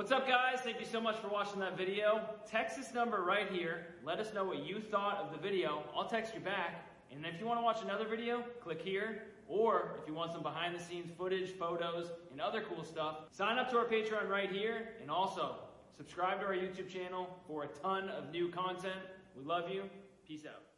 What's up, guys? Thank you so much for watching that video. Text this number right here. Let us know what you thought of the video. I'll text you back. And if you want to watch another video, click here. Or if you want some behind the scenes footage, photos, and other cool stuff, sign up to our Patreon right here. And also, subscribe to our YouTube channel for a ton of new content. We love you. Peace out.